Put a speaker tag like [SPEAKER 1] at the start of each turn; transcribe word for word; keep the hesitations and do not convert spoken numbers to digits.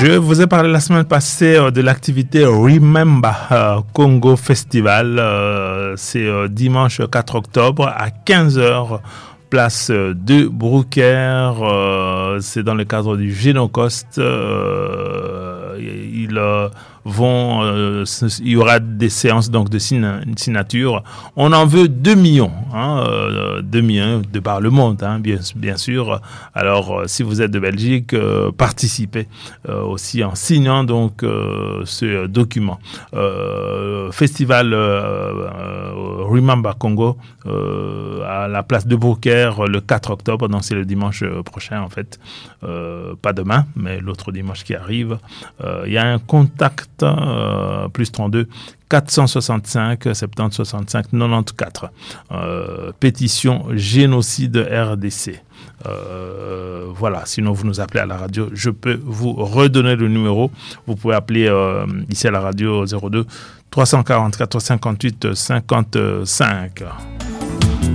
[SPEAKER 1] Je vous ai parlé la semaine passée euh, de l'activité Remember euh, Congo Festival. Euh, c'est euh, dimanche quatre octobre à quinze heures, place de Brouckère. Euh, c'est dans le cadre du Génocost. Euh, il euh, vont, euh, il y aura des séances donc de signature. On en veut deux millions, hein, euh, deux millions de par le monde, hein, bien, bien sûr. Alors, euh, si vous êtes de Belgique, euh, participez euh, aussi en signant donc euh, ce document. Euh, Festival euh, euh, Remember Congo euh, à la place de Brouckère le quatre octobre, donc c'est le dimanche prochain en fait, euh, pas demain, mais l'autre dimanche qui arrive. Euh, il y a un contact Euh, plus trente-deux quatre cent soixante-cinq soixante-dix soixante-cinq quatre-vingt-quatorze. Euh, pétition génocide R D C. Euh, voilà, sinon vous nous appelez à la radio, je peux vous redonner le numéro. Vous pouvez appeler euh, ici à la radio zéro deux trois cent quarante-quatre cinquante-huit cinquante-cinq.